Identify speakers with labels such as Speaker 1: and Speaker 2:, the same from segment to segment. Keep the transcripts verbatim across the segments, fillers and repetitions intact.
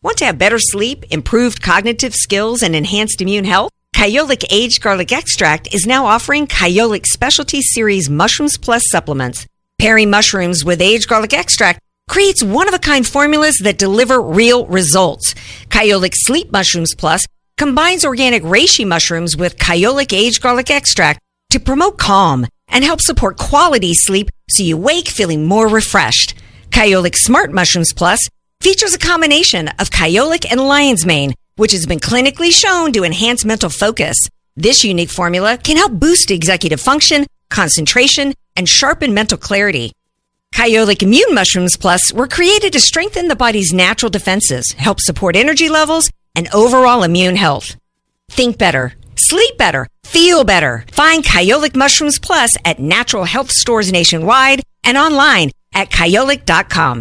Speaker 1: Want to have better sleep, improved cognitive skills, and enhanced immune health? Kyolic Aged Garlic Extract is now offering Kyolic Specialty Series Mushrooms Plus supplements. Pairing mushrooms with aged garlic extract creates one-of-a-kind formulas that deliver real results. Kyolic Sleep Mushrooms Plus combines organic reishi mushrooms with Kyolic Aged Garlic Extract to promote calm and help support quality sleep so you wake feeling more refreshed. Kyolic Smart Mushrooms Plus features a combination of Kyolic and lion's mane, which has been clinically shown to enhance mental focus. This unique formula can help boost executive function, concentration, and sharpen mental clarity. Kyolic Immune Mushrooms Plus were created to strengthen the body's natural defenses, help support energy levels, and overall immune health. Think better, sleep better, feel better. Find Kyolic Mushrooms Plus at natural health stores nationwide and online at kyolic dot com.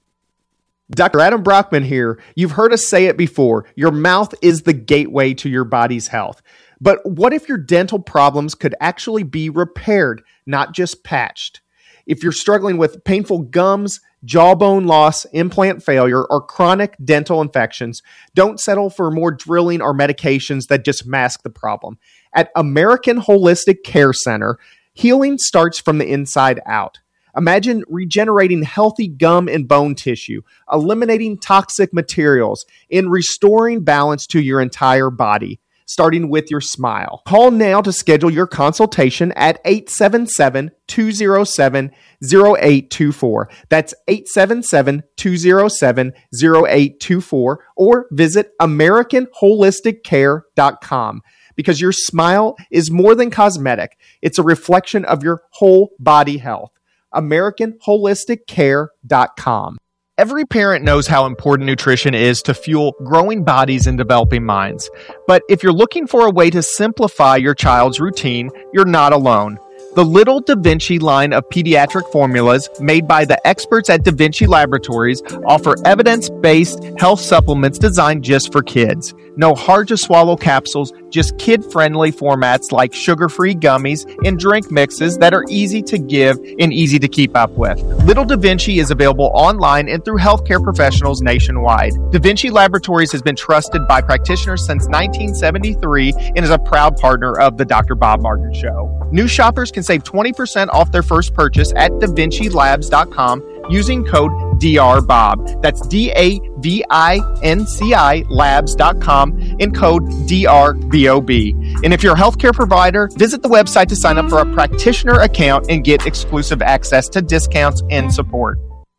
Speaker 2: Doctor Adam Brockman here. You've heard us say it before. Your mouth is the gateway to your body's health. But what if your dental problems could actually be repaired, not just patched? If you're struggling with painful gums, jawbone loss, implant failure, or chronic dental infections, don't settle for more drilling or medications that just mask the problem. At American Holistic Care Center, healing starts from the inside out. Imagine regenerating healthy gum and bone tissue, eliminating toxic materials, and restoring balance to your entire body, starting with your smile. Call now to schedule your consultation at eight seven seven, two zero seven, zero eight two four. That's eight seven seven, two zero seven, zero eight two four, or visit american holistic care dot com. Because your smile is more than cosmetic. It's a reflection of your whole body health. american holistic care dot com. Every parent knows how important nutrition is to fuel growing bodies and developing minds. But if you're looking for a way to simplify your child's routine, you're not alone. The Little Da Vinci line of pediatric formulas made by the experts at Da Vinci Laboratories offer evidence-based health supplements designed just for kids. No hard-to-swallow capsules, just kid-friendly formats like sugar-free gummies and drink mixes that are easy to give and easy to keep up with. Little Da Vinci is available online and through healthcare professionals nationwide. Da Vinci Laboratories has been trusted by practitioners since nineteen seventy-three and is a proud partner of the Doctor Bob Martin Show. New shoppers can save twenty percent off their first purchase at da vinci labs dot com using code D R Bob. That's D A V I N C I labs dot com and code D R B O B. And if you're a healthcare provider, visit the website to sign up for a practitioner account and get exclusive access to discounts and support.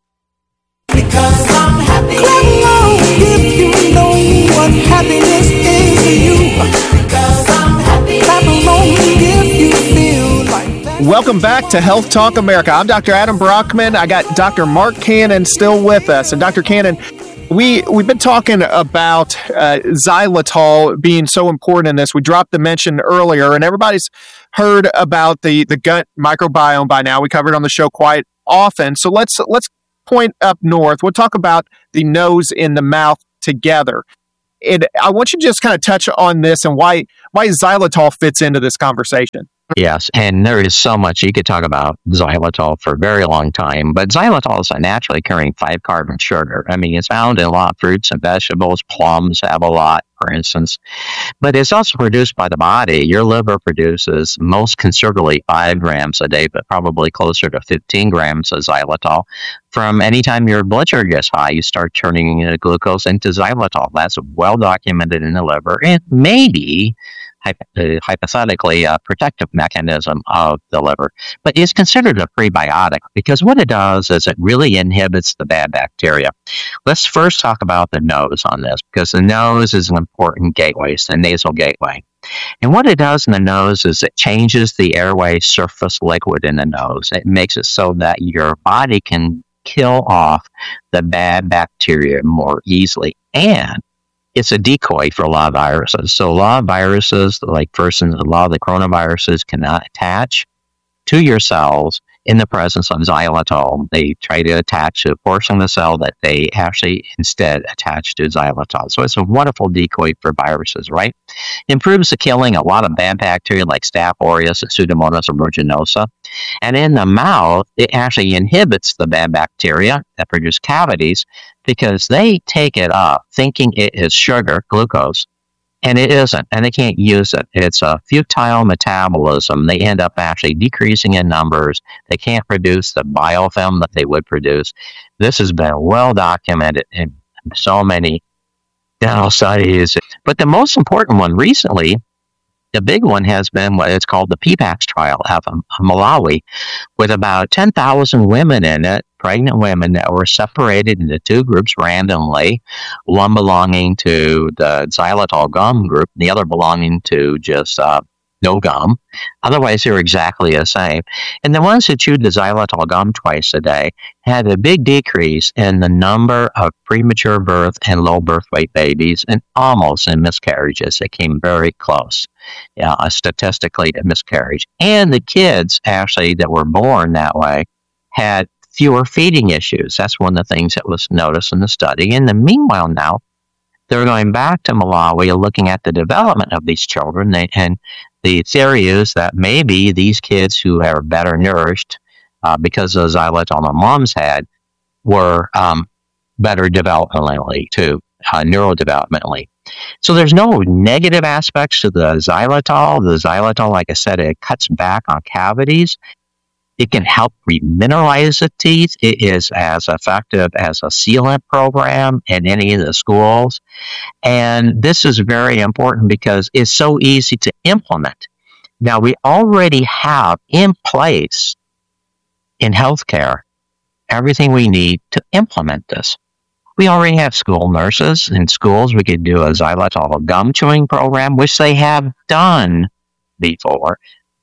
Speaker 3: Because I'm happy. Clap if you know what happiness is to you. Because I'm happy. Clap along if you feel like that.
Speaker 2: Welcome back to Health Talk America. I'm Doctor Adam Brockman. I got Doctor Mark Cannon still with us. And Doctor Cannon, we, we've been talking about uh, xylitol being so important in this. We dropped the mention earlier, and everybody's heard about the, the gut microbiome by now. We covered it on the show quite often. So let's let's point up north. We'll talk about the nose and the mouth together. And I want you to just kind of touch on this and why why xylitol fits into this conversation.
Speaker 4: Yes, and there is so much you could talk about xylitol for a very long time, but xylitol is a naturally occurring five-carbon sugar. I mean, it's found in a lot of fruits and vegetables. Plums have a lot, for instance. But it's also produced by the body. Your liver produces most conservatively five grams a day, but probably closer to fifteen grams of xylitol. From any time your blood sugar gets high, you start turning uh, glucose into xylitol. That's well documented in the liver, and maybe Uh, hypothetically a protective mechanism of the liver, but it's considered a prebiotic because what it does is it really inhibits the bad bacteria. Let's first talk about the nose on this because the nose is an important gateway. It's the nasal gateway. And what it does in the nose is it changes the airway surface liquid in the nose. It makes it so that your body can kill off the bad bacteria more easily. And it's a decoy for a lot of viruses. So a lot of viruses, like for instance, a lot of the coronaviruses cannot attach to your cells in the presence of xylitol, they try to attach to a portion of the cell that they actually instead attach to xylitol. So it's a wonderful decoy for viruses, right? Improves the killing of a lot of bad bacteria like Staph aureus and Pseudomonas aeruginosa. And in the mouth, it actually inhibits the bad bacteria that produce cavities because they take it up thinking it is sugar, glucose, and it isn't, and they can't use it. It's a futile metabolism. They end up actually decreasing in numbers. They can't produce the biofilm that they would produce. This has been well documented in so many dental studies. But the most important one recently, the big one, has been what is called the P PAX trial out of Malawi, with about ten thousand women in it, pregnant women that were separated into two groups randomly, one belonging to the xylitol gum group, the other belonging to just uh, no gum. Otherwise, they were exactly the same. And the ones who chewed the xylitol gum twice a day had a big decrease in the number of premature birth and low birth weight babies, and almost in miscarriages. It came very close, yeah, uh, statistically, to miscarriage. And the kids, actually, that were born that way had fewer feeding issues. That's one of the things that was noticed in the study. In the meanwhile now, they're going back to Malawi and looking at the development of these children. They, and the theory is that maybe these kids who are better nourished uh, because of the xylitol their moms had were um, better developmentally too, uh, neurodevelopmentally. So there's no negative aspects to the xylitol. The xylitol, like I said, it cuts back on cavities. It can help remineralize the teeth. It is as effective as a sealant program in any of the schools. And this is very important because it's so easy to implement. Now, we already have in place in healthcare everything we need to implement this. We already have school nurses. In schools, we could do a xylitol gum chewing program, which they have done before.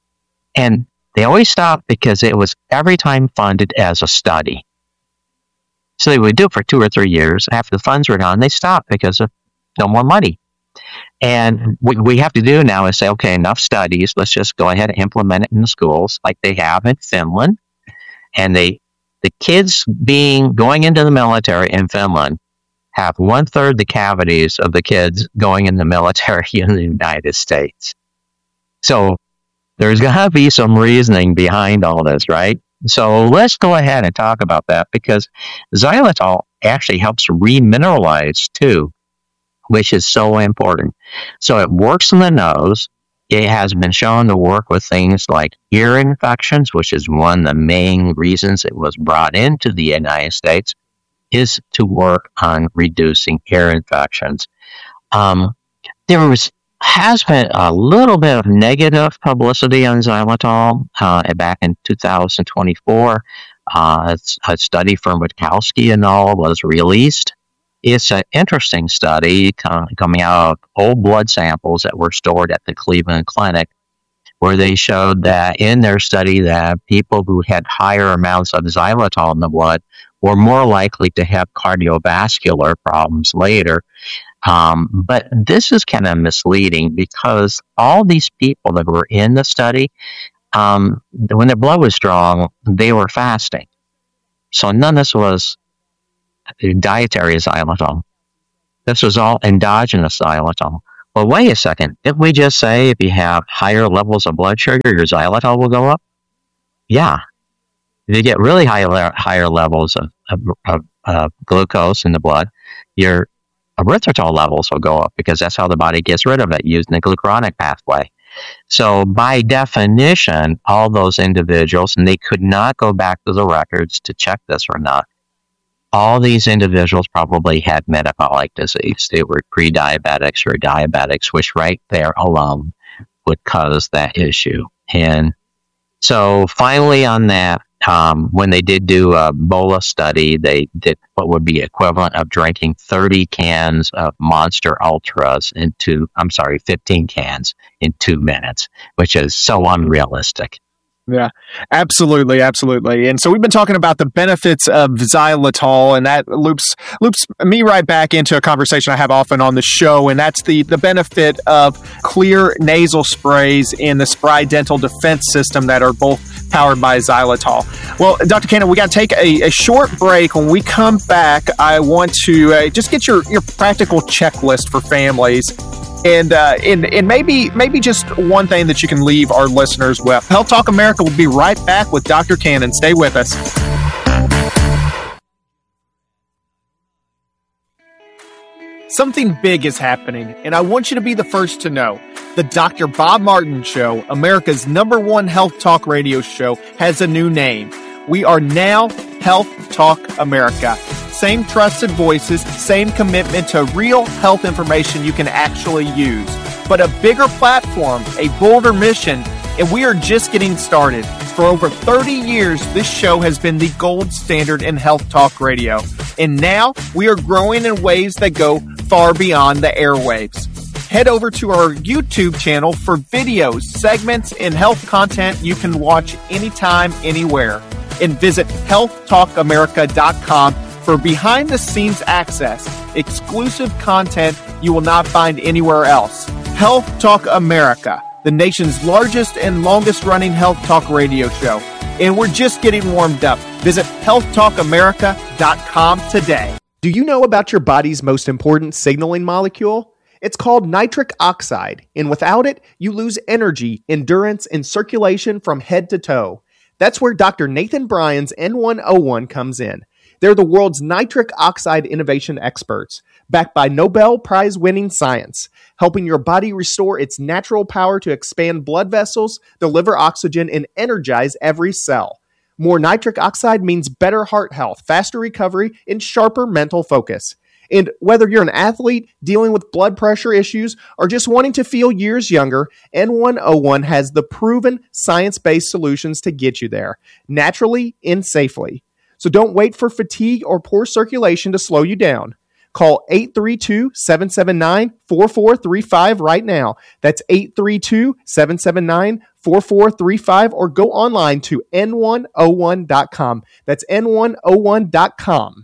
Speaker 4: And they always stopped because it was every time funded as a study. So they would do it for two or three years. After the funds were gone, they stopped because of no more money. And what we have to do now is say, okay, enough studies. Let's just go ahead and implement it in the schools like they have in Finland. And they, the kids being going into the military in Finland have one third the cavities of the kids going in the military in the United States. So there's got to be some reasoning behind all this, right? So let's go ahead and talk about that, because xylitol actually helps remineralize too, which is so important. So it works in the nose. It has been shown to work with things like ear infections, which is one of the main reasons it was brought into the United States, is to work on reducing ear infections. Um, there was has been a little bit of negative publicity on xylitol uh, back in two thousand twenty-four. Uh, a study from Witkowski and all was released. It's an interesting study coming out of old blood samples that were stored at the Cleveland Clinic, where they showed that in their study that people who had higher amounts of xylitol in the blood were more likely to have cardiovascular problems later. Um, but this is kind of misleading, because all these people that were in the study, um, when their blood was strong, they were fasting. So none of this was dietary xylitol. This was all endogenous xylitol. Well, wait a second. Didn't we just say if you have higher levels of blood sugar, your xylitol will go up? Yeah. If you get really high le- higher levels of, of, of uh, glucose in the blood, your erythritol levels will go up, because that's how the body gets rid of it, using the glucuronic pathway. So by definition, all those individuals, and they could not go back to the records to check this or not, all these individuals probably had metabolic disease. They were pre-diabetics or diabetics, which right there alone would cause that issue. And so finally on that, Um, when they did do a BOLA study, they did what would be equivalent of drinking thirty cans of Monster Ultras into, I'm sorry, fifteen cans in two minutes, which is so unrealistic.
Speaker 2: Yeah, absolutely, absolutely. And so we've been talking about the benefits of xylitol, and that loops loops me right back into a conversation I have often on the show, and that's the, the benefit of clear nasal sprays in the Spry Dental Defense System that are both powered by xylitol. Well, Doctor Cannon, we got to take a, a short break. When we come back, I want to uh, just get your, your practical checklist for families. And, uh, and and maybe maybe just one thing that you can leave our listeners with. Health Talk America will be right back with Doctor Cannon. Stay with us. Something big is happening, and I want you to be the first to know. The Doctor Bob Martin Show, America's number one health talk radio show, has a new name. We are now Health Talk America. Same trusted voices, same commitment to real health information you can actually use. But a bigger platform, a bolder mission, and we are just getting started. For over thirty years, this show has been the gold standard in health talk radio. And now we are growing in ways that go far beyond the airwaves. Head over to our YouTube channel for videos, segments, and health content you can watch anytime, anywhere. And visit health talk america dot com for behind-the-scenes access, exclusive content you will not find anywhere else. Health Talk America, the nation's largest and longest-running health talk radio show. And we're just getting warmed up. Visit health talk america dot com today. Do you know about your body's most important signaling molecule? It's called nitric oxide, and without it, you lose energy, endurance, and circulation from head to toe. That's where Doctor Nathan Bryan's N one oh one comes in. They're the world's nitric oxide innovation experts, backed by Nobel Prize-winning science, helping your body restore its natural power to expand blood vessels, deliver oxygen, and energize every cell. More nitric oxide means better heart health, faster recovery, and sharper mental focus. And whether you're an athlete dealing with blood pressure issues or just wanting to feel years younger, N one oh one has the proven science-based solutions to get you there, naturally and safely. So don't wait for fatigue or poor circulation to slow you down. Call eight three two, seven seven nine, four four three five right now. That's eight three two, seven seven nine, four four three five or go online to N one oh one dot com. That's N one oh one dot com.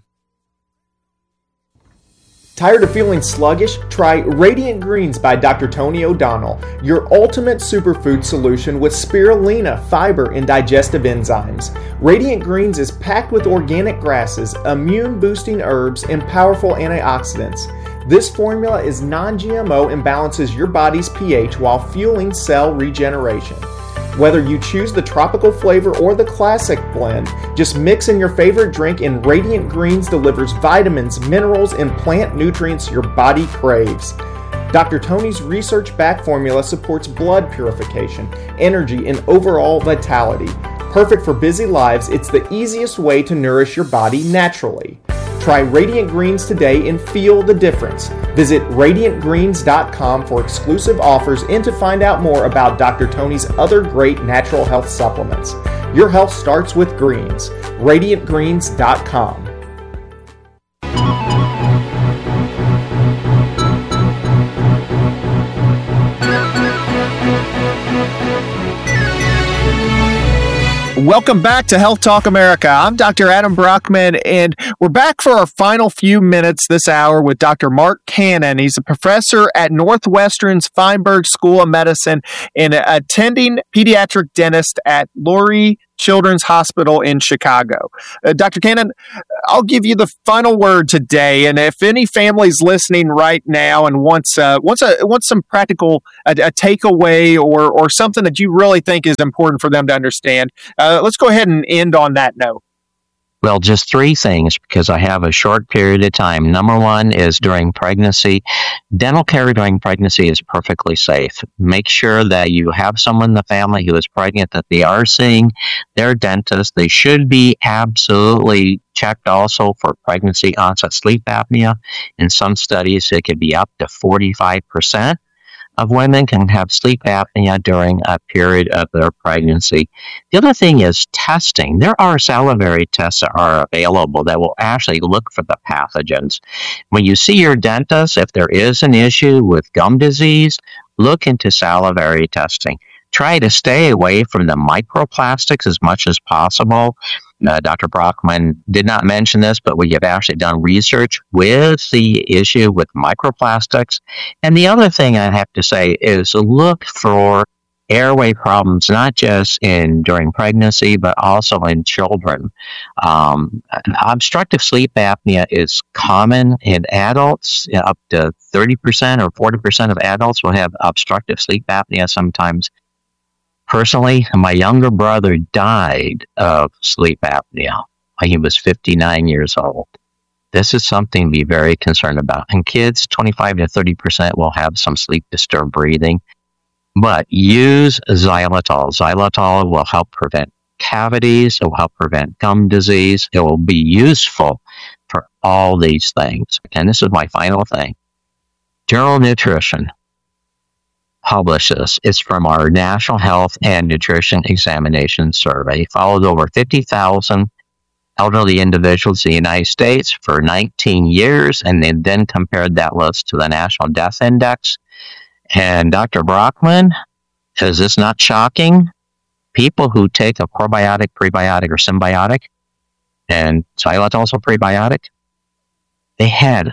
Speaker 2: Tired of feeling sluggish? Try Radiant Greens by Doctor Tony O'Donnell, your ultimate superfood solution with spirulina, fiber, and digestive enzymes. Radiant Greens is packed with organic grasses, immune-boosting herbs, and powerful antioxidants. This formula is non-G M O and balances your body's pH while fueling cell regeneration. Whether you choose the tropical flavor or the classic blend, just mix in your favorite drink and Radiant Greens delivers vitamins, minerals, and plant nutrients your body craves. Doctor Tony's research-backed formula supports blood purification, energy, and overall vitality. Perfect for busy lives, it's the easiest way to nourish your body naturally. Try Radiant Greens today and feel the difference. Visit radiant greens dot com for exclusive offers and to find out more about Doctor Tony's other great natural health supplements. Your health starts with greens. radiant greens dot com. Welcome back to Health Talk America. I'm Doctor Adam Brockman, and we're back for our final few minutes this hour with Doctor Mark Cannon. He's a professor at Northwestern's Feinberg School of Medicine and an attending pediatric dentist at Lurie Children's Hospital in Chicago. Uh, Doctor Cannon, I'll give you the final word today, and if any family's listening right now and wants uh, wants a wants some practical a, a takeaway or or something that you really think is important for them to understand, uh, let's go ahead and end on that note.
Speaker 4: Well, just three things because I have a short period of time. Number one is during pregnancy. Dental care during pregnancy is perfectly safe. Make sure that you have someone in the family who is pregnant, that they are seeing their dentist. They should be absolutely checked also for pregnancy onset sleep apnea. In some studies, it could be up to forty-five percent. Of women can have sleep apnea during a period of their pregnancy. The other thing is testing. There are salivary tests that are available that will actually look for the pathogens. When you see your dentist, if there is an issue with gum disease, look into salivary testing. Try to stay away from the microplastics as much as possible. Uh, Doctor Brockman did not mention this, but we have actually done research with the issue with microplastics. And the other thing I have to say is look for airway problems, not just in during pregnancy, but also in children. Um, obstructive sleep apnea is common in adults. Up to thirty percent or forty percent of adults will have obstructive sleep apnea sometimes. Personally, my younger brother died of sleep apnea when he was fifty-nine years old. This is something to be very concerned about. And kids, twenty-five to thirty percent will have some sleep-disturbed breathing. But use xylitol. Xylitol will help prevent cavities. It will help prevent gum disease. It will be useful for all these things. And this is my final thing. Journal Nutrition publishes. It's from our National Health and Nutrition Examination Survey. It followed over fifty thousand elderly individuals in the United States for nineteen years, and they then compared that list to the National Death Index. And Doctor Brockman, is this not shocking? People who take a probiotic, prebiotic, or symbiotic, and xylitol also prebiotic, they had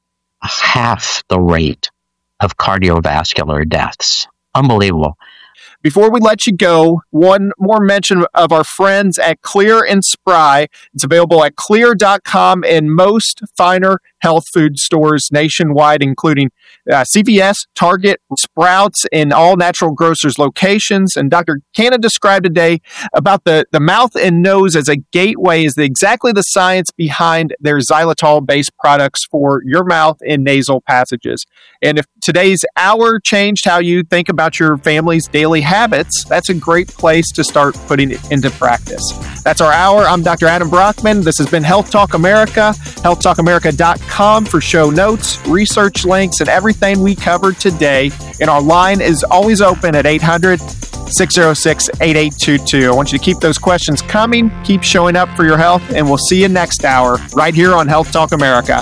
Speaker 4: half the rate of cardiovascular deaths. Unbelievable.
Speaker 2: Before we let you go, one more mention of our friends at Clear and Spry. It's available at clear dot com and most finer health food stores nationwide, including uh, C V S, Target, Sprouts, and all Natural Grocers locations. And Doctor Canna described today about the, the mouth and nose as a gateway is the, exactly the science behind their xylitol-based products for your mouth and nasal passages. And if today's hour changed how you think about your family's daily habits, that's a great place to start putting it into practice. That's our hour. I'm Doctor Adam Brockman. This has been Health Talk America, health talk america dot com for show notes, research links, and everything we covered today. And our line is always open at eight hundred, six oh six, eight eight two two. I want you to keep those questions coming, keep showing up for your health, and we'll see you next hour right here on Health Talk America.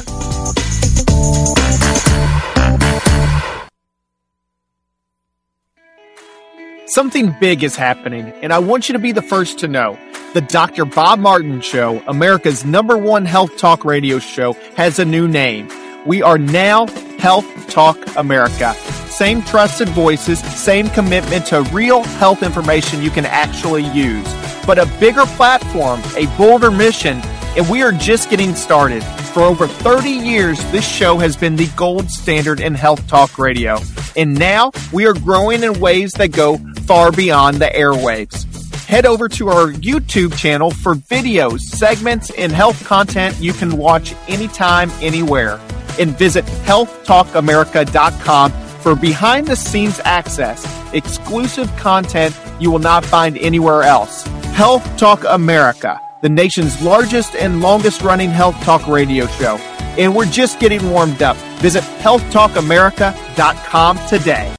Speaker 2: Something big is happening, and I want you to be the first to know. The Doctor Bob Martin Show, America's number one health talk radio show, has a new name. We are now Health Talk America. Same trusted voices, same commitment to real health information you can actually use. But a bigger platform, a bolder mission, and we are just getting started. For over thirty years, this show has been the gold standard in health talk radio. And now we are growing in ways that go far beyond the airwaves. Head over to our YouTube channel for videos, segments, and health content you can watch anytime, anywhere. And visit health talk america dot com for behind-the-scenes access, exclusive content you will not find anywhere else. Health Talk America, the nation's largest and longest-running health talk radio show. And we're just getting warmed up. Visit health talk america dot com today.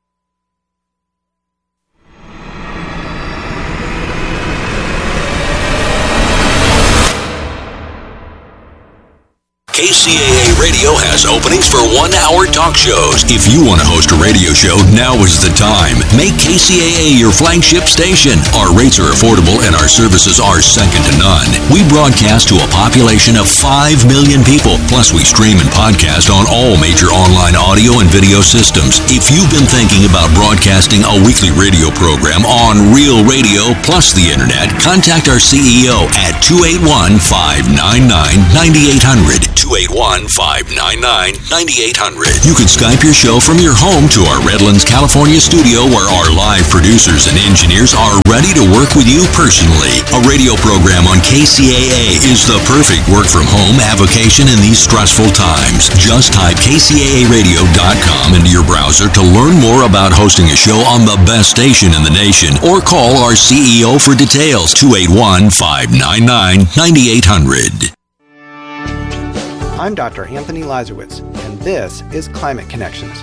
Speaker 5: K C A A Radio has openings for one-hour talk shows. If you want to host a radio show, now is the time. Make K C A A your flagship station. Our rates are affordable and our services are second to none. We broadcast to a population of five million people. Plus, we stream and podcast on all major online audio and video systems. If you've been thinking about broadcasting a weekly radio program on Real Radio plus the Internet, contact our C E O at two eight one, five nine nine, nine eight hundred. two eight one, five nine nine, nine eight hundred. You can Skype your show from your home to our Redlands, California studio where our live producers and engineers are ready to work with you personally. A radio program on K C A A is the perfect work-from-home avocation in these stressful times. Just type K C A A radio dot com into your browser to learn more about hosting a show on the best station in the nation or call our C E O for details, two eight one, five nine nine, nine eight hundred.
Speaker 6: I'm Doctor Anthony Lazarowitz, and this is Climate Connections.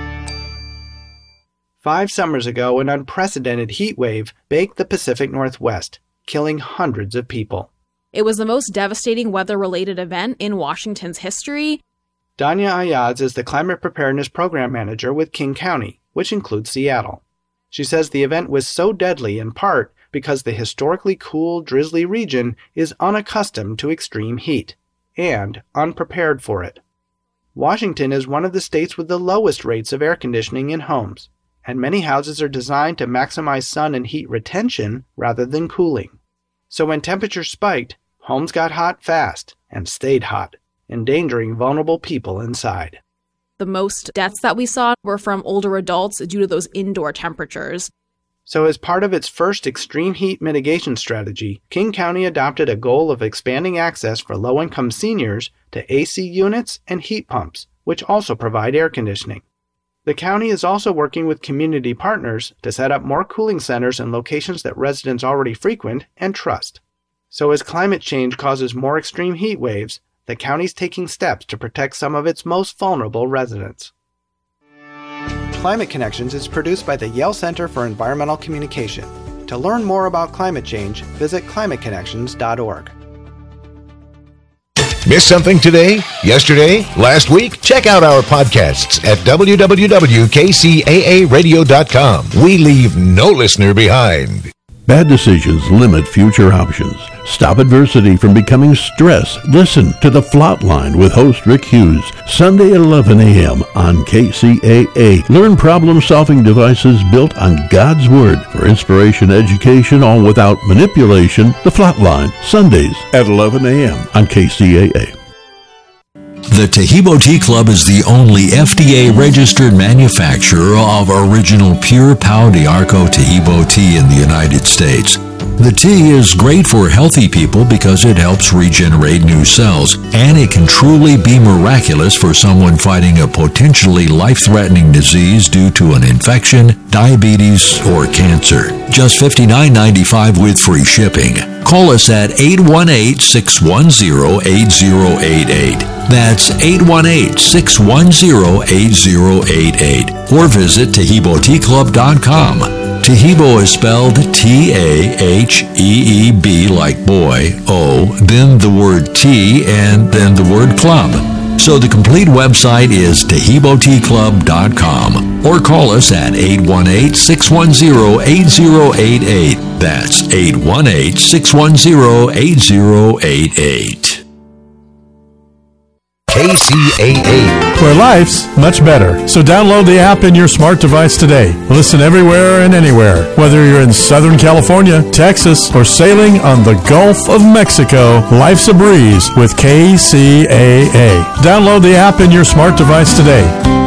Speaker 6: Five summers ago, an unprecedented heat wave baked the Pacific Northwest, killing hundreds of people.
Speaker 7: It was the most devastating weather-related event in Washington's history.
Speaker 6: Danya Ayaz is the Climate Preparedness Program Manager with King County, which includes Seattle. She says the event was so deadly in part because the historically cool, drizzly region is unaccustomed to extreme heat and unprepared for it. Washington is one of the states with the lowest rates of air conditioning in homes, and many houses are designed to maximize sun and heat retention rather than cooling. So when temperatures spiked, homes got hot fast and stayed hot, endangering vulnerable people inside.
Speaker 7: The most deaths that we saw were from older adults due to those indoor temperatures.
Speaker 6: So as part of its first extreme heat mitigation strategy, King County adopted a goal of expanding access for low-income seniors to A C units and heat pumps, which also provide air conditioning. The county is also working with community partners to set up more cooling centers in locations that residents already frequent and trust. So as climate change causes more extreme heat waves, the county's taking steps to protect some of its most vulnerable residents. Climate Connections is produced by the Yale Center for Environmental Communication. To learn more about climate change, visit climate connections dot org.
Speaker 8: Missed something today, yesterday, last week? Check out our podcasts at w w w dot k c a a radio dot com. We leave no listener behind.
Speaker 9: Bad decisions limit future options. Stop adversity from becoming stress. Listen to The Flatline with host Rick Hughes, Sunday at eleven a.m. on K C A A. Learn problem-solving devices built on God's Word for inspiration, education, all without manipulation. The Flatline, Sundays at eleven a.m. on K C A A.
Speaker 5: The Taheebo Tea Club is the only F D A-registered manufacturer of original pure Pau d'Arco Taheebo tea in the United States. The tea is great for healthy people because it helps regenerate new cells, and it can truly be miraculous for someone fighting a potentially life-threatening disease due to an infection, diabetes, or cancer. Just fifty-nine ninety-five with free shipping. Call us at eight one eight, six one zero, eight zero eight eight. That's eight one eight, six one zero, eight zero eight eight. Or visit Taheebo Tea Club dot com. Taheebo is spelled T A H E E B like boy, O, then the word tea, and then the word club. So the complete website is Taheebo Tea Club dot com. Or call us at eight one eight, six one zero, eight zero eight eight. That's eight one eight, six one zero, eight zero eight eight.
Speaker 8: K C A A,
Speaker 10: where life's much better. So download the app in your smart device today. Listen everywhere and anywhere. Whether you're in Southern California, Texas, or sailing on the Gulf of Mexico, life's a breeze with K C A A. Download the app in your smart device today.